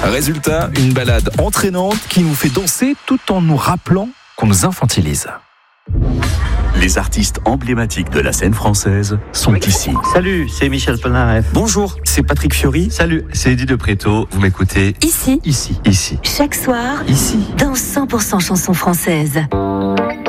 Résultat, une balade entraînante qui nous fait danser tout en nous rappelant qu'on nous infantilise. Les artistes emblématiques de la scène française sont ici. Salut, c'est Michel Polnareff. Bonjour, c'est Patrick Fiori. Salut, c'est Eddie de Préto. Vous m'écoutez Ici. Ici. Chaque soir. Ici. Dans 100% chansons françaises.